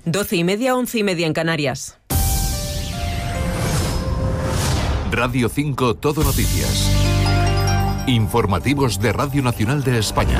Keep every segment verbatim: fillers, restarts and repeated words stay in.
Doce y media, once y media en Canarias. Radio cinco Todo Noticias. Informativos de Radio Nacional de España.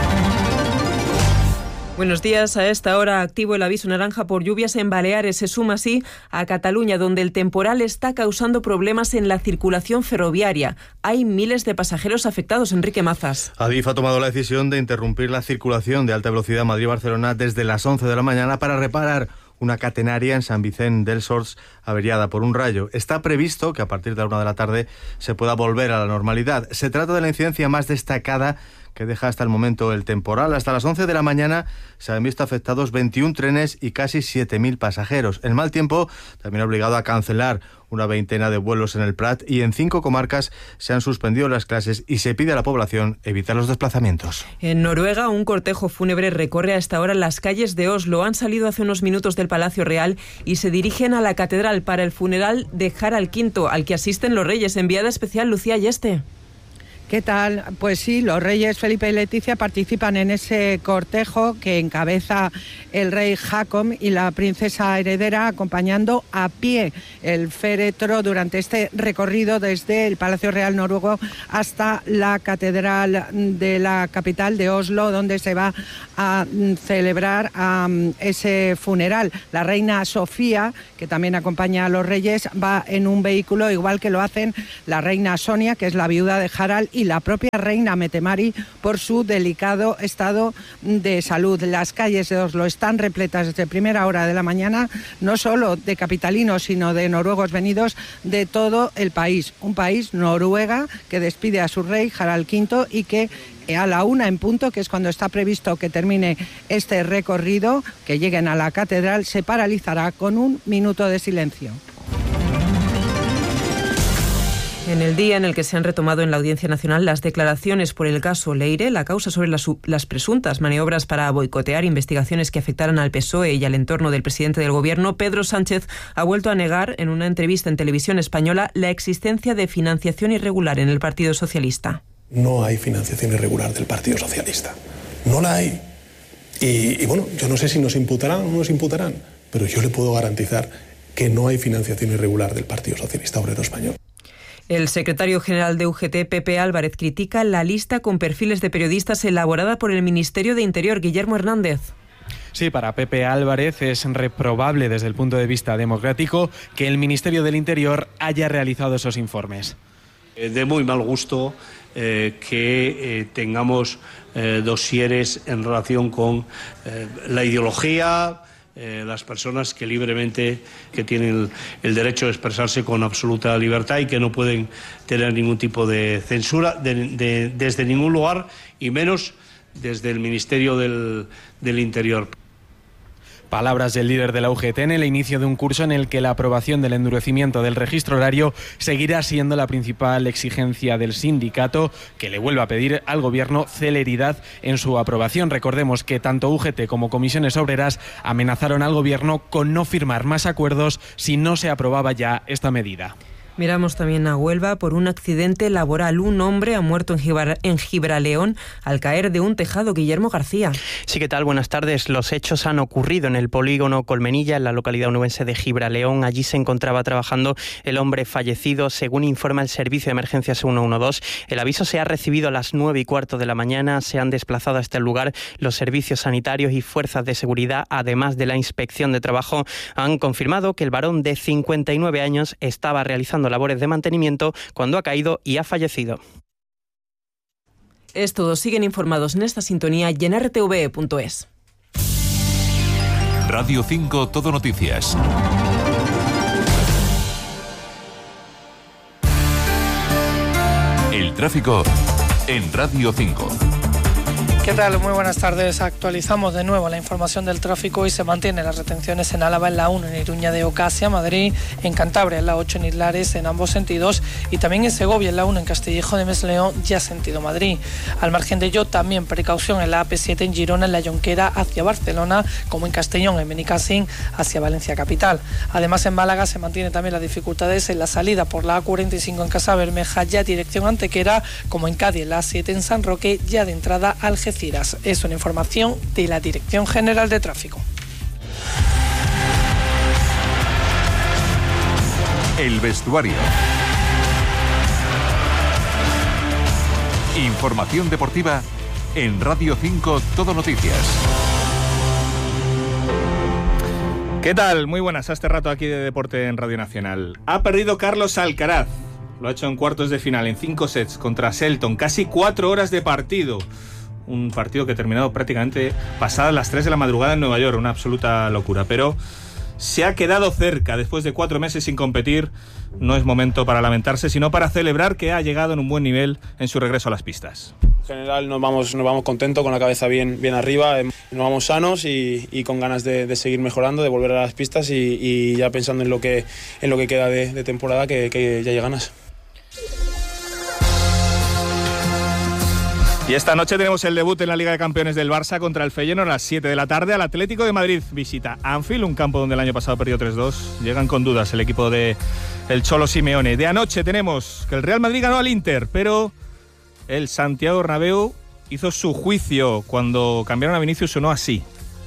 Buenos días. A esta hora activo el aviso naranja por lluvias en Baleares. Se suma así a Cataluña, donde el temporal está causando problemas en la circulación ferroviaria. Hay miles de pasajeros afectados. Enrique Mazas. Adif ha tomado la decisión de interrumpir la circulación de alta velocidad Madrid-Barcelona desde las once de la mañana para reparar una catenaria en San Vicente del Sors averiada por un rayo. Está previsto que a partir de la una de la tarde se pueda volver a la normalidad. Se trata de la incidencia más destacada que deja hasta el momento el temporal. Hasta las once de la mañana se han visto afectados veintiún trenes y casi siete mil pasajeros. El mal tiempo también ha obligado a cancelar una veintena de vuelos en el Prat y en cinco comarcas se han suspendido las clases y se pide a la población evitar los desplazamientos. En Noruega, un cortejo fúnebre recorre a esta hora las calles de Oslo. Han salido hace unos minutos del Palacio Real y se dirigen a la catedral para el funeral de Harald quinto, al que asisten los reyes. Enviada especial Lucía Yeste. ¿Qué tal? Pues sí, los reyes Felipe y Leticia participan en ese cortejo que encabeza el rey Haakon y la princesa heredera, acompañando a pie el féretro durante este recorrido desde el Palacio Real noruego hasta la catedral de la capital de Oslo, donde se va a celebrar um, ese funeral. La reina Sofía, que también acompaña a los reyes, va en un vehículo, igual que lo hacen la reina Sonia, que es la viuda de Harald, y la propia reina Mette-Marit por su delicado estado de salud. Las calles de Oslo están repletas desde primera hora de la mañana, no solo de capitalinos, sino de noruegos venidos de todo el país. Un país, Noruega, que despide a su rey Harald quinto y que a la una en punto, que es cuando está previsto que termine este recorrido, que lleguen a la catedral, se paralizará con un minuto de silencio. En el día en el que se han retomado en la Audiencia Nacional las declaraciones por el caso Leire, la causa sobre las, las presuntas maniobras para boicotear investigaciones que afectaran al P S O E y al entorno del presidente del Gobierno, Pedro Sánchez ha vuelto a negar en una entrevista en Televisión Española la existencia de financiación irregular en el Partido Socialista. No hay financiación irregular del Partido Socialista. No la hay. Y, y bueno, yo no sé si nos imputarán o no nos imputarán, pero yo le puedo garantizar que no hay financiación irregular del Partido Socialista Obrero Español. El secretario general de U G T, Pepe Álvarez, critica la lista con perfiles de periodistas elaborada por el Ministerio de Interior. Guillermo Hernández. Sí, para Pepe Álvarez es reprobable desde el punto de vista democrático que el Ministerio del Interior haya realizado esos informes. De muy mal gusto eh, que eh, tengamos eh, dosieres en relación con eh, la ideología, Eh, las personas que libremente que tienen el, el derecho de expresarse con absoluta libertad y que no pueden tener ningún tipo de censura de, de, desde ningún lugar y menos desde el Ministerio del, del Interior. Palabras del líder de la U G T en el inicio de un curso en el que la aprobación del endurecimiento del registro horario seguirá siendo la principal exigencia del sindicato, que le vuelve a pedir al Gobierno celeridad en su aprobación. Recordemos que tanto U G T como comisiones obreras amenazaron al Gobierno con no firmar más acuerdos si no se aprobaba ya esta medida. Miramos también a Huelva por un accidente laboral. Un hombre ha muerto en, Gibra, en Gibraleón al caer de un tejado. Guillermo García. Sí, ¿qué tal? Buenas tardes. Los hechos han ocurrido en el polígono Colmenilla, en la localidad onubense de Gibraleón. Allí se encontraba trabajando el hombre fallecido, según informa el Servicio de Emergencias ciento doce. El aviso se ha recibido a las nueve y cuarto de la mañana. Se han desplazado a este lugar los servicios sanitarios y fuerzas de seguridad, además de la inspección de trabajo. Han confirmado que el varón de cincuenta y nueve años estaba realizando labores de mantenimiento cuando ha caído y ha fallecido. Es todo. Siguen informados en esta sintonía y en r t v punto es. Radio cinco Todo Noticias. El tráfico en Radio cinco. ¿Qué tal? Muy buenas tardes. Actualizamos de nuevo la información del tráfico y se mantienen las retenciones en Álava en la uno, en Iruña de Oca hacia Madrid, en Cantabria en la ocho, en Islares en ambos sentidos y también en Segovia en la uno, en Castillejo de Mesleón ya sentido Madrid. Al margen de ello, también precaución en la A P siete en Girona, en la Jonquera hacia Barcelona, como en Castellón, en Benicàssim hacia Valencia capital. Además, en Málaga se mantienen también las dificultades en la salida por la A cuarenta y cinco en Casabermeja, ya dirección Antequera, como en Cádiz, en la A siete en San Roque, ya de entrada Algeciras. Es una información de la Dirección General de Tráfico. El vestuario. Información deportiva en Radio cinco Todo Noticias. ¿Qué tal? Muy buenas a este rato aquí de Deporte en Radio Nacional. Ha perdido Carlos Alcaraz. Lo ha hecho en cuartos de final, en cinco sets contra Shelton. Casi cuatro horas de partido. Un partido que ha terminado prácticamente pasadas las tres de la madrugada en Nueva York. Una absoluta locura. Pero se ha quedado cerca después de cuatro meses sin competir. No es momento para lamentarse, sino para celebrar que ha llegado en un buen nivel en su regreso a las pistas. En general nos vamos, nos vamos contentos, con la cabeza bien, bien arriba, nos vamos sanos y, y con ganas de, de seguir mejorando, de volver a las pistas y, y ya pensando en lo que, en lo que queda de, de temporada, que, que ya hay ganas. Y esta noche tenemos el debut en la Liga de Campeones del Barça contra el Feyenoord a las siete de la tarde. Al Atlético de Madrid visita Anfield, un campo donde el año pasado perdió tres dos. Llegan con dudas el equipo de el Cholo Simeone. De anoche tenemos que el Real Madrid ganó al Inter, pero el Santiago Bernabéu hizo su juicio cuando cambiaron a Vinicius, sonó así.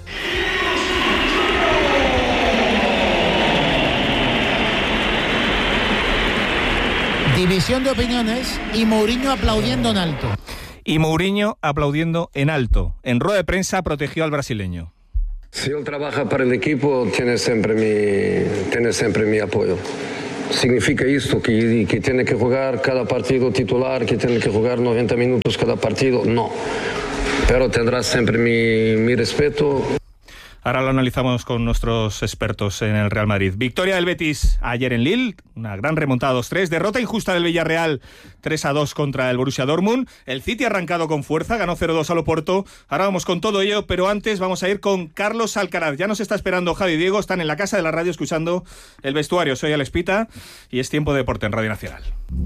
División de opiniones y Mourinho aplaudiendo en alto. Y Mourinho aplaudiendo en alto. En rueda de prensa protegió al brasileño. Si él trabaja para el equipo, tiene siempre mi, tiene siempre mi apoyo. Significa esto, que, que tiene que jugar cada partido titular, que tiene que jugar noventa minutos cada partido, no. Pero tendrá siempre mi, mi respeto. Ahora lo analizamos con nuestros expertos en el Real Madrid. Victoria del Betis ayer en Lille, una gran remontada dos tres. Derrota injusta del Villarreal tres a dos contra el Borussia Dortmund. El City ha arrancado con fuerza, ganó cero dos al Oporto. Ahora vamos con todo ello, pero antes vamos a ir con Carlos Alcaraz. Ya nos está esperando Javi y Diego, están en la casa de la radio escuchando el vestuario. Soy Alex Pita y es tiempo de deporte en Radio Nacional.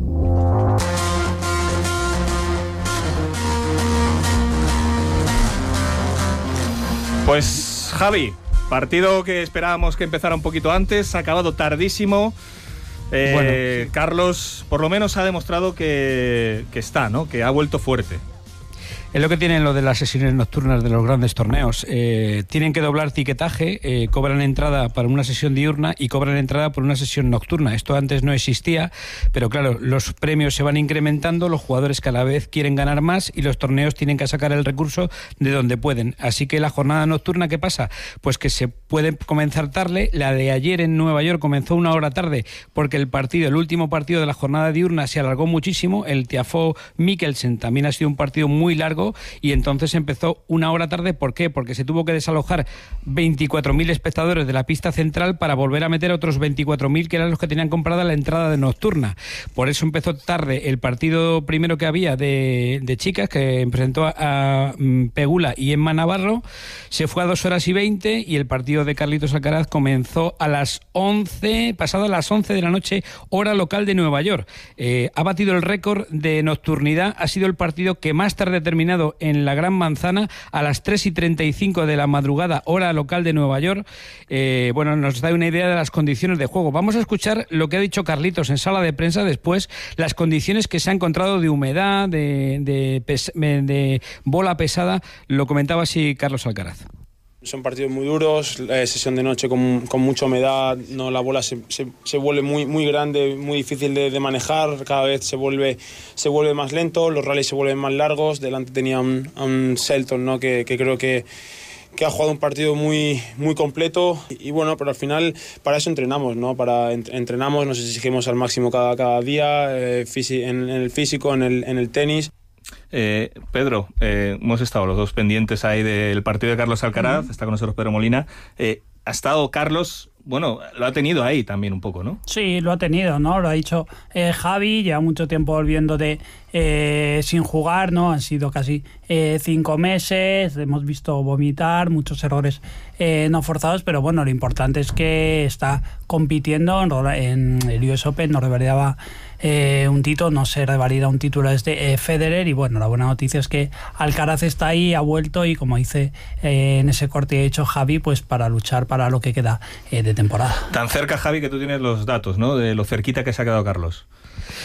Pues Javi, partido que esperábamos que empezara un poquito antes, ha acabado tardísimo. Eh, bueno, sí. Carlos, por lo menos ha demostrado que, que está, ¿no? Que ha vuelto fuerte. Es lo que tienen lo de las sesiones nocturnas de los grandes torneos. Eh, tienen que doblar tiquetaje, eh, cobran entrada para una sesión diurna y cobran entrada por una sesión nocturna. Esto antes no existía, pero claro, los premios se van incrementando, los jugadores cada vez quieren ganar más y los torneos tienen que sacar el recurso de donde pueden. Así que la jornada nocturna, ¿qué pasa? Pues que se puede comenzar tarde. La de ayer en Nueva York comenzó una hora tarde porque el partido, el último partido de la jornada diurna se alargó muchísimo. El Tiafoe Mikkelsen también ha sido un partido muy largo y entonces empezó una hora tarde. ¿Por qué? Porque se tuvo que desalojar veinticuatro mil espectadores de la pista central para volver a meter otros veinticuatro mil que eran los que tenían comprada la entrada de nocturna. Por eso empezó tarde el partido primero que había de, de chicas, que presentó a, a Pegula y Emma Navarro. Se fue a dos horas y veinte y el partido de Carlitos Alcaraz comenzó a las once, pasado a las once de la noche, hora local de Nueva York. Eh, ha batido el récord de nocturnidad, ha sido el partido que más tarde ha terminado en la Gran Manzana a las tres y treinta y cinco de la madrugada, hora local de Nueva York. Eh, bueno, nos da una idea de las condiciones de juego. Vamos a escuchar lo que ha dicho Carlitos en sala de prensa después, las condiciones que se ha encontrado de humedad, de, de, pes- de bola pesada. Lo comentaba así Carlos Alcaraz. Son partidos muy duros, eh, sesión de noche con, con mucha humedad, no, la bola se, se, se vuelve muy, muy grande, muy difícil de, de manejar, cada vez se vuelve, se vuelve más lento, los rallies se vuelven más largos. Delante tenía un, un Shelton, ¿no? que, que creo que, que ha jugado un partido muy, muy completo y, y bueno, pero al final para eso entrenamos, ¿no? Para ent, entrenamos, nos exigimos al máximo cada, cada día, eh, fisi, en, en el físico, en el, en el tenis. Eh, Pedro, eh, hemos estado los dos pendientes ahí del partido de Carlos Alcaraz, está con nosotros Pedro Molina. Eh, ha estado Carlos, bueno, lo ha tenido ahí también un poco, ¿no? Sí, lo ha tenido, ¿no? Lo ha dicho eh, Javi, lleva mucho tiempo volviendo de eh, sin jugar, ¿no? Han sido casi eh, cinco meses, hemos visto vomitar, muchos errores eh, no forzados, pero bueno, lo importante es que está compitiendo en, en el U S Open, no revalidaba eh, un título, no se revalida un título desde eh, Federer y bueno, la buena noticia es que Alcaraz está ahí, ha vuelto y como dice eh, en ese corte que ha hecho Javi, pues para luchar para lo que queda eh, de temporada. Tan cerca, Javi, que tú tienes los datos, ¿no? De lo cerquita que se ha quedado Carlos.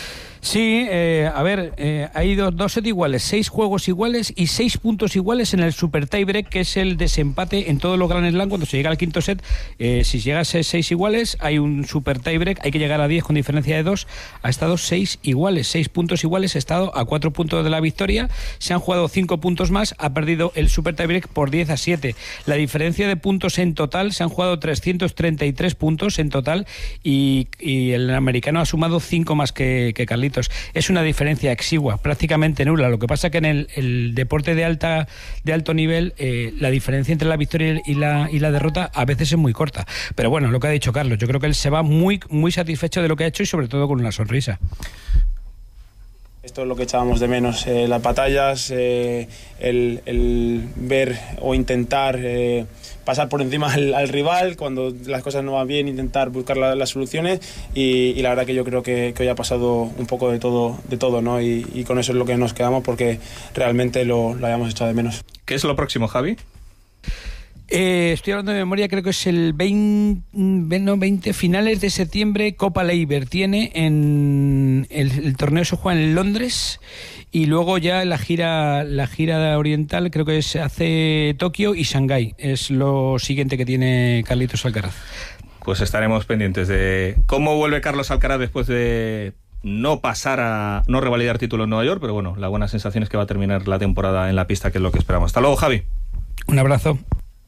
Sí, eh, a ver, eh, hay dos, dos sets iguales, seis juegos iguales y seis puntos iguales en el super tiebreak, que es el desempate en todos los Grand Slam. Cuando se llega al quinto set, eh, si llegas a seis iguales, hay un super tiebreak, hay que llegar a diez con diferencia de dos. Ha estado seis iguales, seis puntos iguales, ha estado a cuatro puntos de la victoria. Se han jugado cinco puntos más, ha perdido el super tiebreak por diez a siete. La diferencia de puntos en total, se han jugado trescientos treinta y tres puntos en total y, y el americano ha sumado cinco más que, que Carlitos. Es una diferencia exigua, prácticamente nula. Lo que pasa que en el, el deporte de alta de alto nivel eh, la diferencia entre la victoria y la, y la derrota a veces es muy corta. Pero bueno, lo que ha dicho Carlos, yo creo que él se va muy, muy satisfecho de lo que ha hecho y sobre todo con una sonrisa. Esto es lo que echábamos de menos, eh, las batallas, eh, el, el ver o intentar eh, pasar por encima al, al rival cuando las cosas no van bien, intentar buscar la, las soluciones y, y la verdad que yo creo que, que hoy ha pasado un poco de todo, de todo, ¿no? Y, y con eso es lo que nos quedamos porque realmente lo, lo hayamos echado de menos. ¿Qué es lo próximo, Javi? Eh, estoy hablando de memoria, creo que es el veinte, no, veinte finales de septiembre. Copa Leiber tiene en el, el torneo se juega en Londres y luego ya la gira la gira oriental creo que se hace Tokio y Shanghái. Es lo siguiente que tiene Carlitos Alcaraz. Pues estaremos pendientes de cómo vuelve Carlos Alcaraz después de no pasar a no revalidar título en Nueva York, pero bueno, la buena sensación es que va a terminar la temporada en la pista, que es lo que esperamos. Hasta luego, Javi. Un abrazo.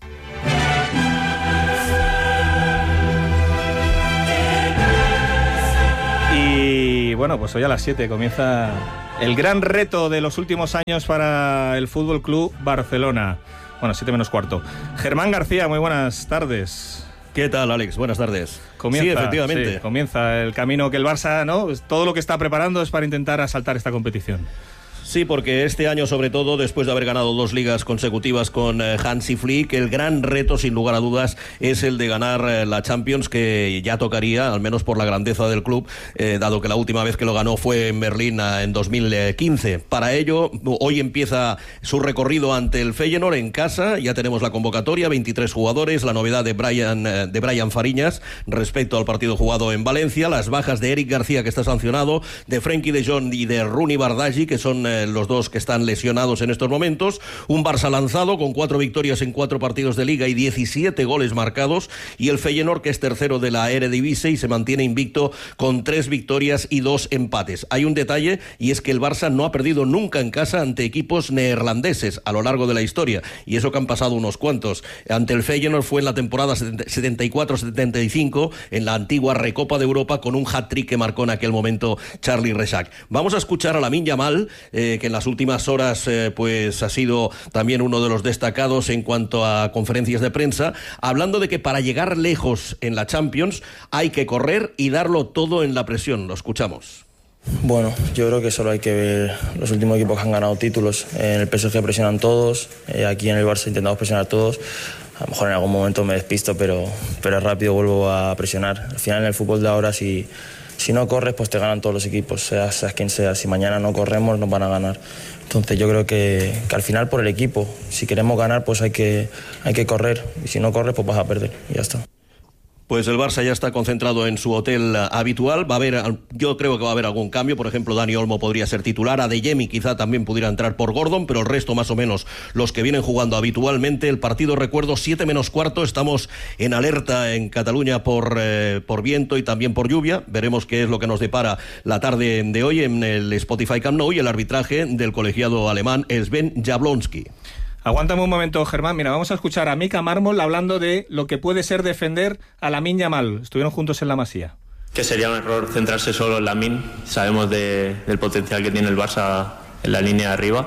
Y bueno, pues hoy a las siete comienza el gran reto de los últimos años para el Fútbol Club Barcelona. Bueno, siete menos cuarto. Germán García, muy buenas tardes. ¿Qué tal, Alex? Buenas tardes. Comienza, sí, efectivamente. Sí, comienza el camino que el Barça, ¿no? Todo lo que está preparando es para intentar asaltar esta competición. Sí, porque este año, sobre todo, después de haber ganado dos ligas consecutivas con eh, Hansi Flick, el gran reto, sin lugar a dudas, es el de ganar eh, la Champions, que ya tocaría, al menos por la grandeza del club, eh, dado que la última vez que lo ganó fue en Berlín eh, en dos mil quince. Para ello, hoy empieza su recorrido ante el Feyenoord en casa. Ya tenemos la convocatoria, veintitrés jugadores, la novedad de Brian, eh, de Brian Fariñas respecto al partido jugado en Valencia, las bajas de Eric García, que está sancionado, de Frenkie de Jong y de Rooney Bardghji, que son eh, los dos que están lesionados en estos momentos. Un Barça lanzado con cuatro victorias en cuatro partidos de Liga y diecisiete goles marcados, y el Feyenoord, que es tercero de la Eredivisie y se mantiene invicto con tres victorias y dos empates. Hay un detalle, y es que el Barça no ha perdido nunca en casa ante equipos neerlandeses a lo largo de la historia, y eso que han pasado unos cuantos. Ante el Feyenoord fue en la temporada setenta y cuatro setenta y cinco, en la antigua Recopa de Europa, con un hat-trick que marcó en aquel momento Charlie Rexach. Vamos a escuchar a Lamine Yamal, eh, que en las últimas horas eh, pues ha sido también uno de los destacados en cuanto a conferencias de prensa, hablando de que para llegar lejos en la Champions hay que correr y darlo todo en la presión. Lo escuchamos. Bueno, yo creo que solo hay que ver los últimos equipos que han ganado títulos. En el P S G presionan todos, eh, aquí en el Barça intentamos presionar todos. A lo mejor en algún momento me despisto, pero, pero rápido vuelvo a presionar. Al final en el fútbol de ahora, si, si no corres, pues te ganan todos los equipos, seas, seas quien sea. Si mañana no corremos, nos van a ganar. Entonces yo creo que, que al final por el equipo, si queremos ganar, pues hay que, hay que correr. Y si no corres, pues vas a perder y ya está. Pues el Barça ya está concentrado en su hotel habitual. Va a haber, yo creo que va a haber algún cambio. Por ejemplo, Dani Olmo podría ser titular. Adeyemi quizá también pudiera entrar por Gordon, pero el resto más o menos los que vienen jugando habitualmente. El partido, recuerdo, siete menos cuarto. Estamos en alerta en Cataluña por, eh, por viento y también por lluvia. Veremos qué es lo que nos depara la tarde de hoy en el Spotify Camp Nou, y el arbitraje del colegiado alemán Sven Jablonski. Aguántame un momento, Germán. Mira, vamos a escuchar a Mika Mármol hablando de lo que puede ser defender a Lamine Yamal. Estuvieron juntos en la Masía. Que sería un error centrarse solo en Lamine. Sabemos de, del potencial que tiene el Barça en la línea de arriba,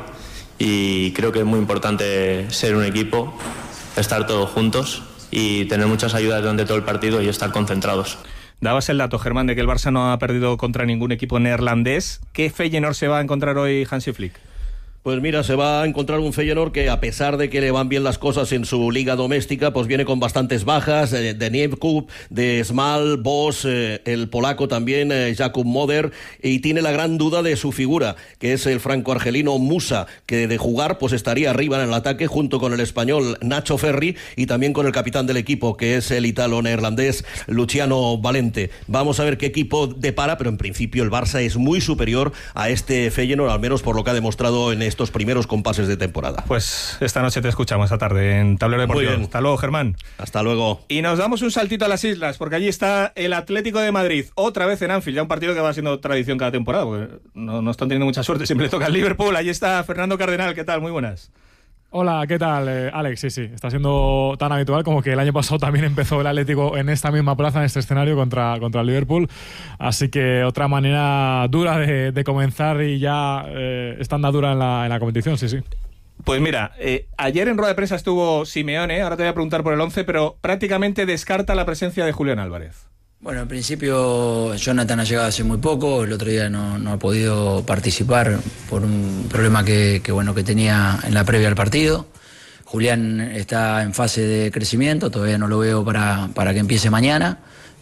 y creo que es muy importante ser un equipo, estar todos juntos y tener muchas ayudas durante todo el partido y estar concentrados. Dabas el dato, Germán, de que el Barça no ha perdido contra ningún equipo neerlandés. ¿Qué Feyenoord se va a encontrar hoy Hansi Flick? Pues mira, se va a encontrar un Feyenoord que, a pesar de que le van bien las cosas en su liga doméstica, pues viene con bastantes bajas, eh, de Nievkup, de Smal, Bosz, eh, el polaco también, eh, Jakub Moder, y tiene la gran duda de su figura, que es el franco-argelino Musa, que de jugar pues estaría arriba en el ataque junto con el español Nacho Ferri y también con el capitán del equipo, que es el italo-neerlandés Luciano Valente. Vamos a ver qué equipo depara, pero en principio el Barça es muy superior a este Feyenoord, al menos por lo que ha demostrado en estos primeros compases de temporada. Pues esta noche te escuchamos, esta tarde en Tablero Deportivo. Muy bien. Hasta luego, Germán. Hasta luego. Y nos damos un saltito a las islas, porque allí está el Atlético de Madrid, otra vez en Anfield, ya un partido que va siendo tradición cada temporada, porque no, no están teniendo mucha suerte, siempre le toca al Liverpool. Allí está Fernando Cardenal, ¿qué tal? Muy buenas. Hola, ¿qué tal, eh, Alex? Sí, sí, está siendo tan habitual como que el año pasado también empezó el Atlético en esta misma plaza, en este escenario, contra, contra el Liverpool. Así que otra manera dura de, de comenzar y ya eh, está andadura en la, en la competición, sí, sí. Pues mira, eh, ayer en rueda de prensa estuvo Simeone, ahora te voy a preguntar por el once, pero prácticamente descarta la presencia de Julián Álvarez. Bueno, en principio Jonathan ha llegado hace muy poco, el otro día no, no ha podido participar por un problema que, que, bueno, que tenía en la previa al partido. Julián está en fase de crecimiento, todavía no lo veo para, para que empiece mañana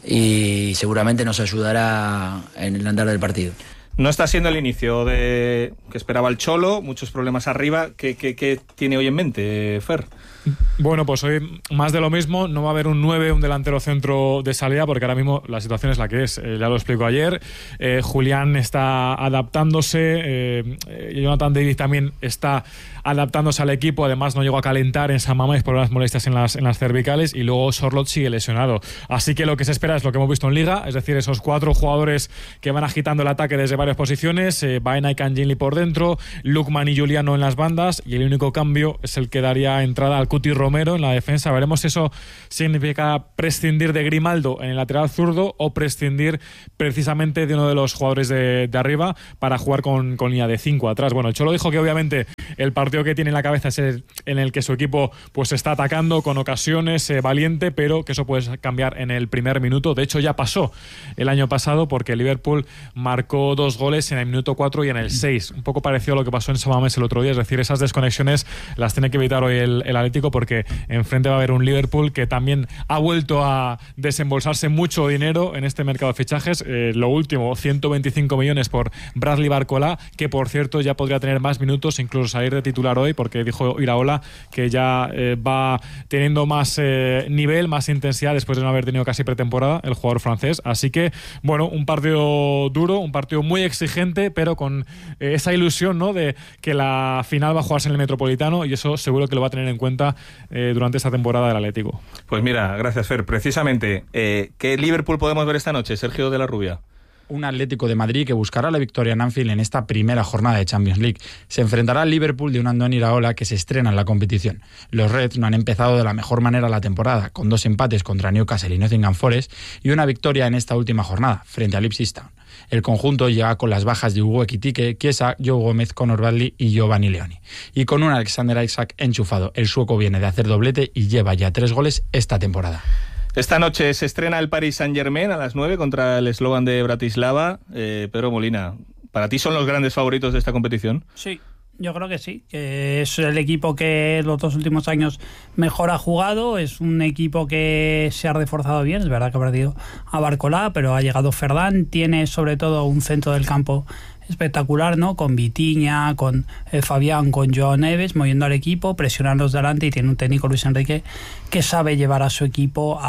y seguramente nos ayudará en el andar del partido. No está siendo el inicio de que esperaba el Cholo, muchos problemas arriba. ¿Qué, qué, qué tiene hoy en mente, Fer? Bueno, pues hoy más de lo mismo, no va a haber un nueve, un delantero centro de salida, porque ahora mismo la situación es la que es, eh, ya lo explico ayer. Eh, Julián está adaptándose, eh, Jonathan David también está adaptándose al equipo, además no llegó a calentar en San Mamés por unas molestias en las, en las cervicales, y luego Sorloth sigue lesionado. Así que lo que se espera es lo que hemos visto en Liga, es decir, esos cuatro jugadores que van agitando el ataque desde varias posiciones, eh, Baena y Canginli por dentro, Lukman y Juliano en las bandas, y el único cambio es el que daría entrada al Cuti Romero en la defensa. Veremos si eso significa prescindir de Grimaldo en el lateral zurdo o prescindir precisamente de uno de los jugadores de, de arriba para jugar con, con línea de cinco atrás. Bueno, el Cholo dijo que obviamente el partido que tiene en la cabeza es el en el que su equipo pues está atacando con ocasiones, eh, valiente, pero que eso puede cambiar en el primer minuto. De hecho, ya pasó el año pasado porque Liverpool marcó dos goles en el minuto cuatro y en el seis. Un poco parecido a lo que pasó en San Mamés el otro día, es decir, esas desconexiones las tiene que evitar hoy el, el Atlético, porque enfrente va a haber un Liverpool que también ha vuelto a desembolsarse mucho dinero en este mercado de fichajes. Eh, lo último, ciento veinticinco millones por Bradley Barcola, que por cierto ya podría tener más minutos, incluso salir de titular hoy, porque dijo Iraola que ya eh, va teniendo más eh, nivel, más intensidad después de no haber tenido casi pretemporada el jugador francés. Así que, bueno, un partido duro, un partido muy exigente, pero con eh, esa ilusión, ¿no?, de que la final va a jugarse en el Metropolitano, y eso seguro que lo va a tener en cuenta eh, durante esta temporada del Atlético. Pues mira, gracias, Fer. Precisamente, eh, ¿qué Liverpool podemos ver esta noche, Sergio de la Rubia? Un Atlético de Madrid que buscará la victoria en Anfield en esta primera jornada de Champions League. Se enfrentará al Liverpool de un Andoni Iraola que se estrena en la competición. Los Reds no han empezado de la mejor manera la temporada, con dos empates contra Newcastle y Nottingham Forest y una victoria en esta última jornada, frente a Ipswich Town. El conjunto llega con las bajas de Hugo Ekitike, Chiesa, Joe Gómez, Conor Bradley y Giovanni Leoni. Y con un Alexander Isak enchufado. El sueco viene de hacer doblete y lleva ya tres goles esta temporada. Esta noche se estrena el Paris Saint-Germain a las nueve contra el Slovan de Bratislava. Eh, Pedro Molina, ¿para ti son los grandes favoritos de esta competición? Sí, yo creo que sí, que es el equipo que los dos últimos años mejor ha jugado, es un equipo que se ha reforzado bien, es verdad que ha perdido a Barcola, pero ha llegado Ferdán, tiene sobre todo un centro del campo espectacular, ¿no? Con Vitinha, con eh, Fabián, con Joao Neves, moviendo al equipo, presionarlos delante, y tiene un técnico, Luis Enrique, que sabe llevar a su equipo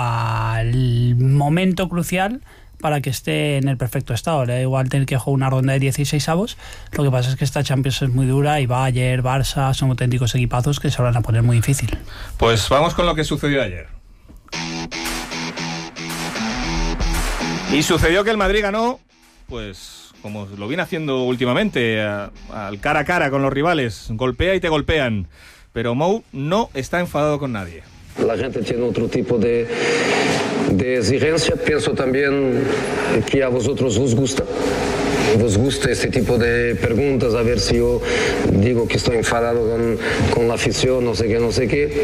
al momento crucial para que esté en el perfecto estado. Le da igual tener que jugar una ronda de dieciséis avos, lo que pasa es que esta Champions es muy dura y Bayern, Barça, son auténticos equipazos que se van a poner muy difícil. Pues vamos con lo que sucedió ayer. Y sucedió que el Madrid ganó, pues como lo viene haciendo últimamente, al cara a cara con los rivales, golpea y te golpean. Pero Mou no está enfadado con nadie. La gente tiene otro tipo de, de exigencia. Pienso también que a vosotros os gusta. Vos gusta este tipo de preguntas, a ver si yo digo que estoy enfadado con, con la afición, no sé qué, no sé qué.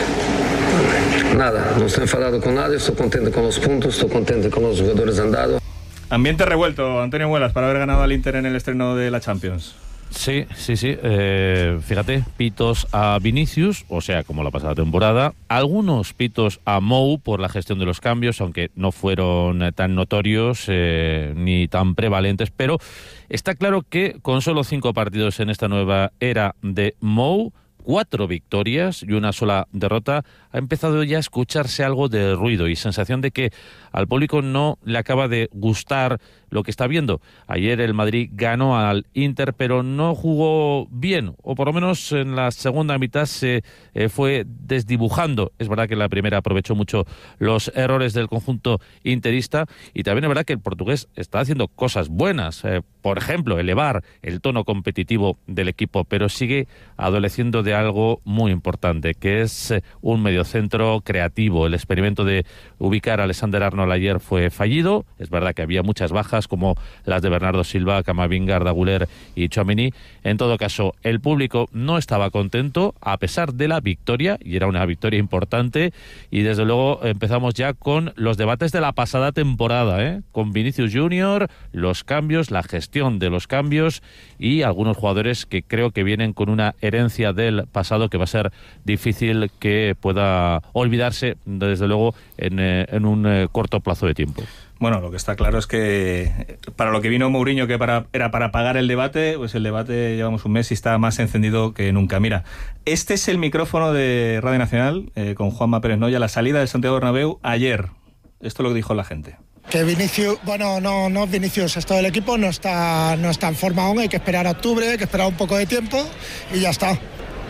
Nada, no estoy enfadado con nadie, estoy contento con los puntos, estoy contento con los jugadores andados. Ambiente revuelto, Antonio Muelas, para haber ganado al Inter en el estreno de la Champions. Sí, sí, sí. Eh, fíjate, pitos a Vinicius, o sea, como la pasada temporada. Algunos pitos a Mou por la gestión de los cambios, aunque no fueron tan notorios eh, ni tan prevalentes. Pero está claro que con solo cinco partidos en esta nueva era de Mou, cuatro victorias y una sola derrota, ha empezado ya a escucharse algo de ruido y sensación de que al público no le acaba de gustar lo que está viendo. Ayer el Madrid ganó al Inter, pero no jugó bien, o por lo menos en la segunda mitad se eh, fue desdibujando. Es verdad que en la primera aprovechó mucho los errores del conjunto interista, y también es verdad que el portugués está haciendo cosas buenas, eh, por ejemplo, elevar el tono competitivo del equipo, pero sigue adoleciendo de algo muy importante, que es eh, un mediocentro creativo. El experimento de ubicar a Alexander Arnold ayer fue fallido. Es verdad que había muchas bajas, como las de Bernardo Silva, Camavinga, Arda Güler y Tchouaméni. En todo caso, el público no estaba contento a pesar de la victoria, y era una victoria importante, y desde luego empezamos ya con los debates de la pasada temporada, ¿eh? Con Vinicius Junior, los cambios, la gestión de los cambios y algunos jugadores que creo que vienen con una herencia del pasado que va a ser difícil que pueda olvidarse, desde luego, en, eh, en un eh, corto plazo de tiempo. Bueno, lo que está claro es que para lo que vino Mourinho, que para, era para apagar el debate, pues el debate llevamos un mes y está más encendido que nunca. Mira, este es el micrófono de Radio Nacional eh, con Juanma Pérez Noya, la salida del Santiago Bernabéu ayer. Esto es lo que dijo la gente. Que Vinicius, bueno, no, no Vinicius, es todo el equipo, no está, no está en forma aún, hay que esperar a octubre, hay que esperar un poco de tiempo y ya está.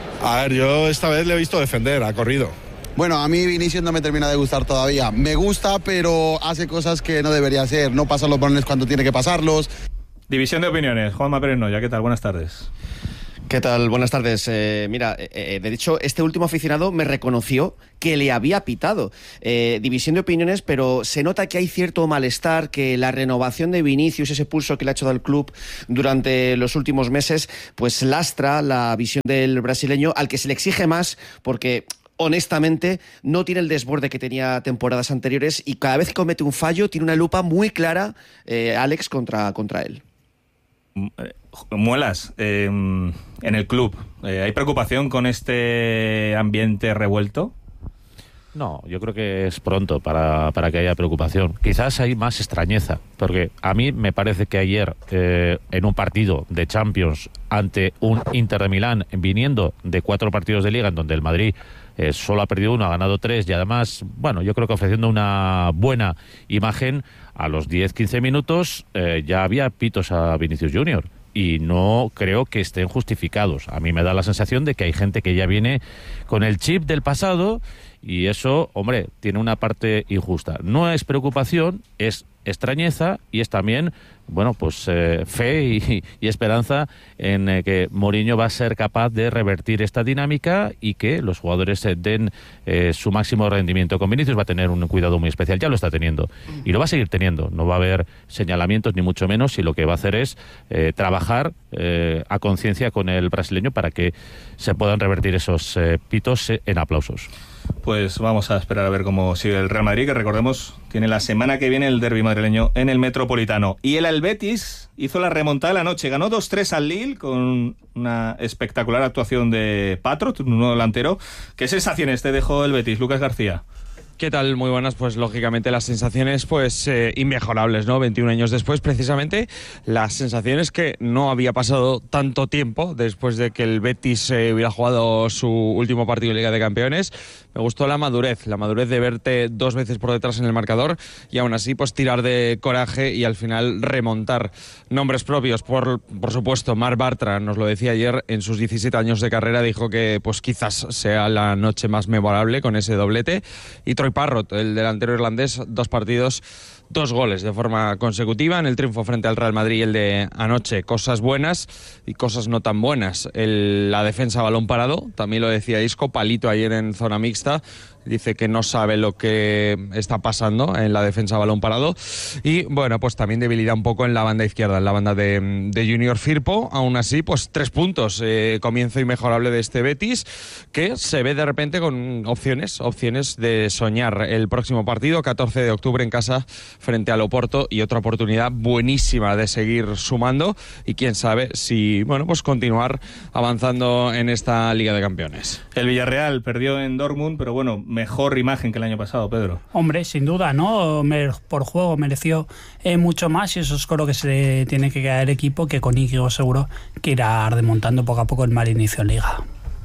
A ver, yo esta vez le he visto defender, ha corrido. Bueno, a mí Vinicius no me termina de gustar todavía. Me gusta, pero hace cosas que no debería hacer. No pasa los balones cuando tiene que pasarlos. División de opiniones. Juanma Pérez Noya, ¿qué tal? Buenas tardes. ¿Qué tal? Buenas tardes. Eh, mira, eh, de hecho, este último aficionado me reconoció que le había pitado. Eh, división de opiniones, pero se nota que hay cierto malestar, que la renovación de Vinicius, ese pulso que le ha hecho al club durante los últimos meses, pues lastra la visión del brasileño, al que se le exige más, porque honestamente no tiene el desborde que tenía temporadas anteriores, y cada vez que comete un fallo tiene una lupa muy clara, eh, Alex, contra, contra él. Muelas, eh, en el club, eh, ¿hay preocupación con este ambiente revuelto? No, yo creo que es pronto para, para que haya preocupación. Quizás hay más extrañeza, porque a mí me parece que ayer, eh, en un partido de Champions ante un Inter de Milán, viniendo de cuatro partidos de Liga, en donde el Madrid eh, solo ha perdido uno, ha ganado tres, y además, bueno, yo creo que ofreciendo una buena imagen, a los diez quince minutos eh, ya había pitos a Vinicius Junior. Y no creo que estén justificados. A mí me da la sensación de que hay gente que ya viene con el chip del pasado, y eso, hombre, tiene una parte injusta. No es preocupación, es extrañeza, y es también, bueno, pues eh, fe y, y esperanza en eh, que Mourinho va a ser capaz de revertir esta dinámica y que los jugadores eh, den eh, su máximo rendimiento. Con Vinicius va a tener un cuidado muy especial, ya lo está teniendo, y lo va a seguir teniendo. No va a haber señalamientos ni mucho menos, y lo que va a hacer es eh, trabajar eh, a conciencia con el brasileño para que se puedan revertir esos eh, pitos eh, en aplausos. Pues vamos a esperar a ver cómo sigue el Real Madrid, que recordemos tiene la semana que viene el derbi madrileño en el Metropolitano. Y el Betis hizo la remontada de la noche, ganó dos tres al Lille con una espectacular actuación de Patro, un nuevo delantero. ¿Qué sensaciones te dejó el Betis, Lucas García? ¿Qué tal? Muy buenas. Pues lógicamente las sensaciones pues eh, inmejorables, ¿no? veintiún años después, precisamente, las sensaciones que no había pasado tanto tiempo después de que el Betis eh, hubiera jugado su último partido de Liga de Campeones. Me gustó la madurez, la madurez de verte dos veces por detrás en el marcador y aún así pues tirar de coraje y al final remontar. Nombres propios, por, por supuesto, Marc Bartra nos lo decía ayer, en sus diecisiete años de carrera dijo que pues quizás sea la noche más memorable con ese doblete. Y Troy Parrott, el delantero irlandés, dos partidos, dos goles de forma consecutiva en el triunfo frente al Real Madrid, el de anoche. Cosas buenas y cosas no tan buenas. El, la defensa balón parado, también lo decía Isco, palito ayer en zona mixta. dice que no sabe lo que está pasando en la defensa a balón parado. Y bueno, pues también debilidad un poco en la banda izquierda, en la banda de, de Junior Firpo. Aún así, pues tres puntos, eh, comienzo inmejorable de este Betis, que se ve de repente con opciones, opciones de soñar el próximo partido, catorce de octubre en casa frente al Oporto, y otra oportunidad buenísima de seguir sumando y quién sabe si, bueno, pues continuar avanzando en esta Liga de Campeones. El Villarreal perdió en Dortmund, pero bueno, mejor imagen que el año pasado, Pedro. Hombre, sin duda, ¿no? Por juego mereció eh, mucho más, y eso es con lo que se tiene que quedar el equipo, que con Íñigo seguro que irá remontando poco a poco el mal inicio en Liga.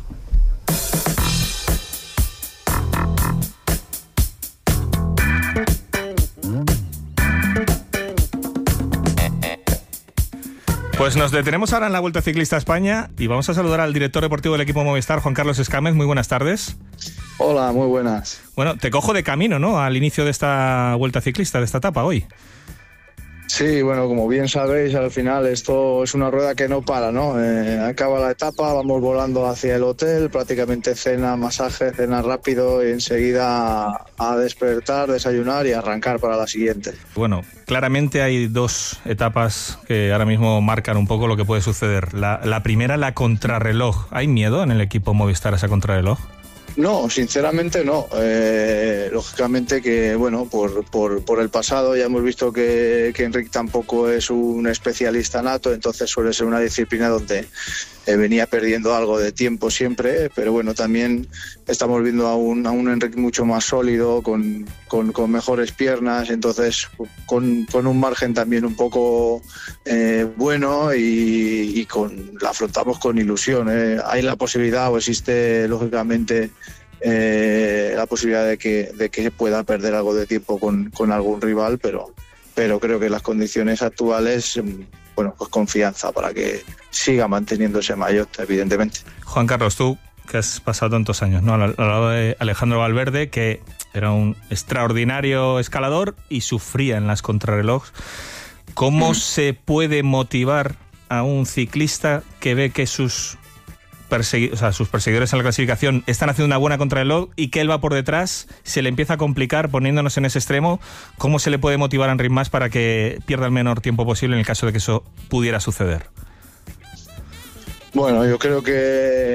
Pues nos detenemos ahora en la Vuelta Ciclista a España y vamos a saludar al director deportivo del equipo Movistar, Juan Carlos Escámez. Muy buenas tardes. Hola, muy buenas. Bueno, te cojo de camino, ¿no?, al inicio de esta Vuelta Ciclista, de esta etapa hoy. Sí, bueno, como bien sabéis, al final esto es una rueda que no para, ¿no? Eh, acaba la etapa, vamos volando hacia el hotel, prácticamente cena, masaje, cena rápido y enseguida a despertar, desayunar y arrancar para la siguiente. Bueno, claramente hay dos etapas que ahora mismo marcan un poco lo que puede suceder. La, la primera, la contrarreloj. ¿Hay miedo en el equipo Movistar a esa contrarreloj? No, sinceramente no. Eh, lógicamente que, bueno, por, por, por el pasado ya hemos visto que, que Enric tampoco es un especialista nato, entonces suele ser una disciplina donde eh, venía perdiendo algo de tiempo siempre, pero bueno, también estamos viendo a un, a un Enric mucho más sólido, con, con, con mejores piernas, entonces con, con un margen también un poco eh, bueno y, y con, la afrontamos con ilusión. Eh. Hay la posibilidad, o existe lógicamente Eh, la posibilidad de que, de que pueda perder algo de tiempo con, con algún rival, pero, pero creo que las condiciones actuales, bueno, pues confianza para que siga manteniendo ese maillot, evidentemente. Juan Carlos, tú que has pasado tantos años, ¿no?, al lado de Alejandro Valverde, que era un extraordinario escalador y sufría en las contrarrelojes, ¿cómo mm. se puede motivar a un ciclista que ve que sus Persegui- o sea, sus perseguidores en la clasificación están haciendo una buena contrarreloj y que él va por detrás, se le empieza a complicar poniéndonos en ese extremo? ¿Cómo se le puede motivar a Enric Mas para que pierda el menor tiempo posible en el caso de que eso pudiera suceder? Bueno, yo creo que